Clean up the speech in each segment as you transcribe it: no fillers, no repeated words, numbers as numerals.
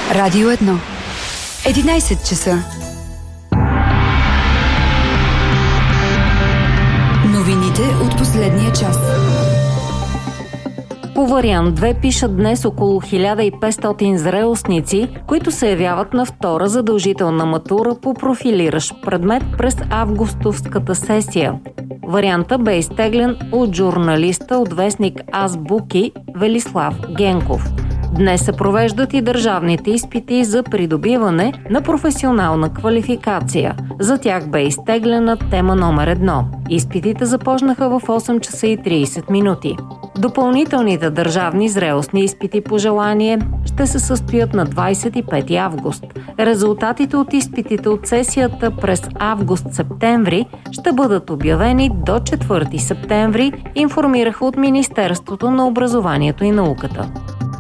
Радио 1. 11 часа. Новините от последния час. По вариант 2 пишат днес около 1500 зрелостници, които се явяват на втора задължителна матура по профилиращ предмет през августовската сесия. Варианта бе изтеглен от журналиста от вестник Азбуки Велислав Генков. Днес се провеждат и държавните изпити за придобиване на професионална квалификация. За тях бе изтеглена тема номер 1. Изпитите започнаха в 8 часа и 30 минути. Допълнителните държавни зрелостни изпити по желание ще се състоят на 25 август. Резултатите от изпитите от сесията през август-септември ще бъдат обявени до 4 септември, информираха от Министерството на образованието и науката.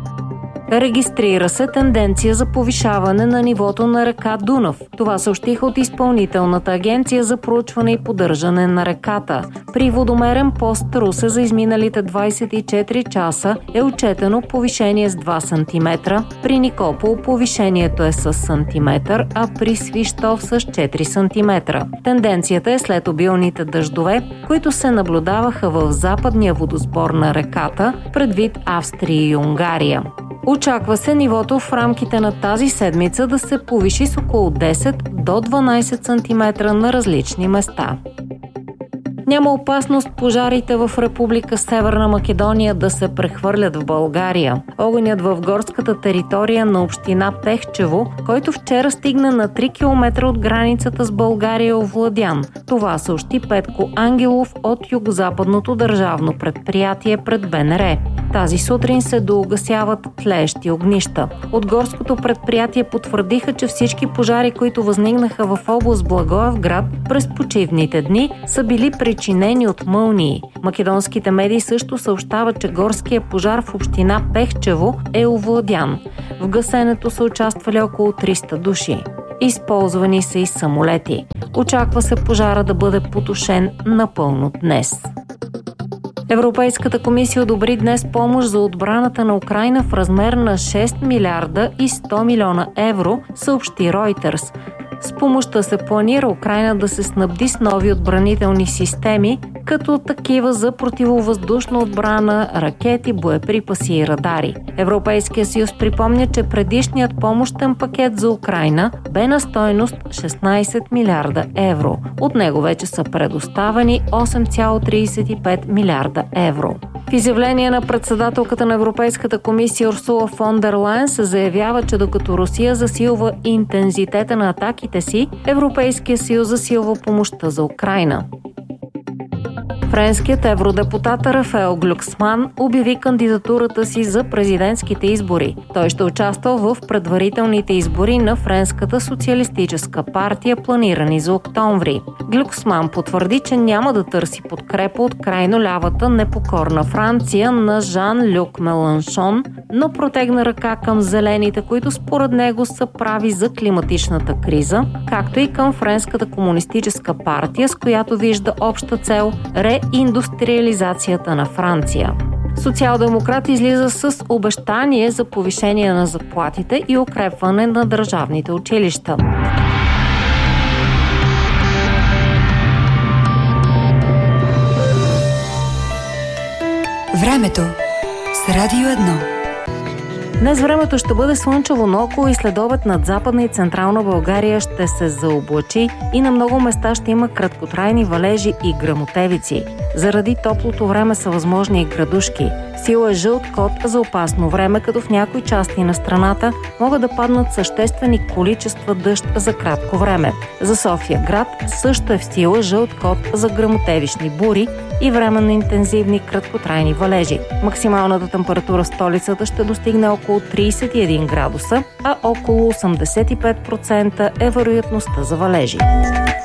Регистрира се тенденция за повишаване на нивото на река Дунав. Това съобщиха от Изпълнителната агенция за проучване и поддържане на реката. При водомерен пост Русе за изминалите 24 часа е отчетено повишение с 2 см, при Никопол повишението е с сантиметър, а при Свищов с 4 см. Тенденцията е след обилните дъждове, които се наблюдаваха в западния водосбор на реката, предвид Австрия и Унгария. Очаква се нивото в рамките на тази седмица да се повиши с около 10 до 12 см на различни места. Няма опасност пожарите в Република Северна Македония да се прехвърлят в България. Огънят в горската територия на община Пехчево, който вчера стигна на 3 км от границата с България, е овладян. Това съобщи Петко Ангелов от Югозападното държавно предприятие пред БНР. Тази сутрин се доугасяват тлеещи огнища. От горското предприятие потвърдиха, че всички пожари, които възникнаха в област Благоевград през почивните дни, са били причинени от мълнии. Македонските медии също съобщават, че горския пожар в община Пехчево е овладян. В гасенето са участвали около 300 души. Използвани са и самолети. Очаква се пожара да бъде потушен напълно днес. Европейската комисия одобри днес помощ за отбраната на Украйна в размер на 6 милиарда и 100 милиона евро, съобщи Reuters. С помощта се планира Украйна да се снабди с нови отбранителни системи, като такива за противовъздушна отбрана, ракети, боеприпаси и радари. Европейския съюз припомня, че предишният помощен пакет за Украйна бе на стойност 16 милиарда евро. От него вече са предоставени 8,35 милиарда евро. В изявление на председателката на Европейската комисия Урсула фон дер Лайен се заявява, че докато Русия засилва интензитета на атаките си, Европейския съюз засилва помощта за Украйна. Френският евродепутат Рафаел Глюксман обяви кандидатурата си за президентските избори. Той ще участва в предварителните избори на Френската социалистическа партия, планирани за октомври. Глюксман потвърди, че няма да търси подкрепа от крайно лявата непокорна Франция на Жан-Люк Меланшон, но протегна ръка към зелените, които според него са прави за климатичната криза, както и към Френската комунистическа партия, с която вижда обща цел реиндустриализацията на Франция. Социал-демократ излиза с обещание за повишение на заплатите и укрепване на държавните училища. Времето с Радио 1. Днес времето ще бъде слънчево, но около и следобед над Западна и Централна България ще се заоблачи и на много места ще има краткотрайни валежи и гръмотевици. Заради топлото време са възможни и градушки. Сила е жълт код за опасно време, като в някои части на страната могат да паднат съществени количества дъжд за кратко време. За София град също е в сила жълт код за гръмотевични бури и време на интензивни краткотрайни валежи. Максималната температура в столицата ще достигне около 31 градуса, а около 85% е вероятността за валежи.